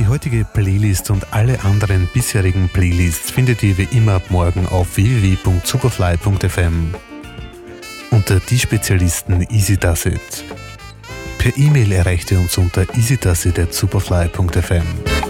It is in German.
Die heutige Playlist und alle anderen bisherigen Playlists findet ihr wie immer ab morgen auf www.superfly.fm unter die Spezialisten Easy Does It. Per E-Mail erreicht ihr uns unter easydoesit@superfly.fm.